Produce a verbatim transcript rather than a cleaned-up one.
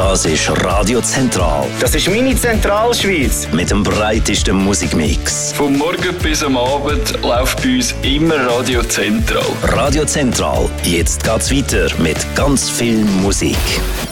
Das ist Radio Zentral. Das ist meine Zentralschweiz. Mit dem breitesten Musikmix. Vom Morgen bis am Abend läuft bei uns immer Radio Zentral. Radio Zentral. Jetzt geht's weiter mit ganz viel Musik.